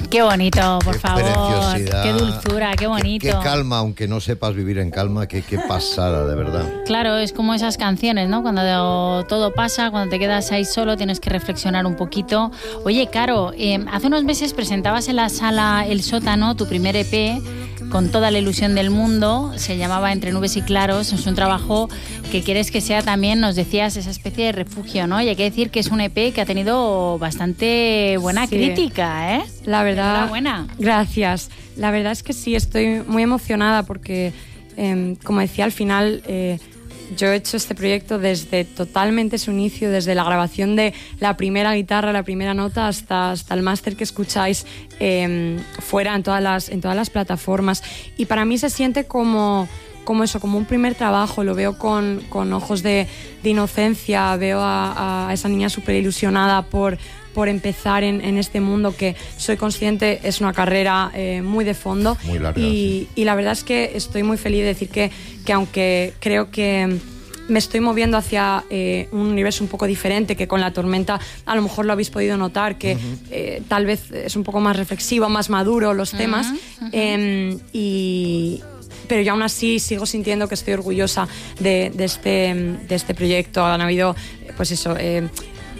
Qué bonito, por favor. Preciosidad. Qué dulzura, qué bonito. Qué calma, aunque no sepas vivir en calma, qué pasada, de verdad. Claro, es como esas canciones, ¿no? Cuando todo pasa, cuando te quedas ahí solo, tienes que reflexionar un poquito. Oye, Caro, hace unos meses presentabas en la sala El Sótano tu primer EP con toda la ilusión del mundo. Se llamaba Entre Nubes y Claros. Es un trabajo que quieres que sea también, nos decías, esa especie de refugio, ¿no? Y hay que decir que es un EP que ha tenido bastante buena crítica, ¿eh? La verdad, enhorabuena. Gracias. La verdad es que sí, estoy muy emocionada porque, como decía, al final yo he hecho este proyecto desde totalmente su inicio, desde la grabación de la primera guitarra, la primera nota, hasta el máster que escucháis fuera en todas las plataformas. Y para mí se siente como un primer trabajo. Lo veo con ojos de inocencia, veo a esa niña súper ilusionada por empezar en este mundo que soy consciente es una carrera muy de fondo. Muy larga, y la verdad es que estoy muy feliz de decir que aunque creo que me estoy moviendo hacia un universo un poco diferente, que con La Tormenta a lo mejor lo habéis podido notar, que tal vez es un poco más reflexivo, más maduro los temas, pero yo aún así sigo sintiendo que estoy orgullosa de este proyecto. Han habido, pues eso,